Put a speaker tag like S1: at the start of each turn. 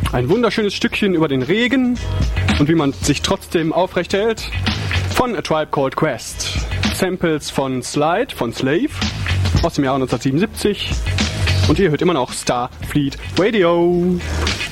S1: Ein wunderschönes Stückchen über den Regen und wie man sich trotzdem aufrecht hält von A Tribe Called Quest. Samples von Slide, von Slave aus dem Jahr 1977 und ihr hört immer noch Starfleet Radio.